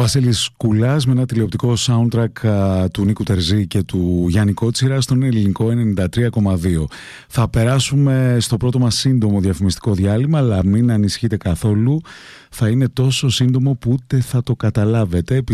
Βασίλης Κουλάς με ένα τηλεοπτικό soundtrack του Νίκου Τερζή και του Γιάννη Κότσιρα στον ελληνικό 93,2. Θα περάσουμε στο πρώτο μας σύντομο διαφημιστικό διάλειμμα, αλλά μην ανησυχείτε καθόλου, θα είναι τόσο σύντομο που ούτε θα το καταλάβετε.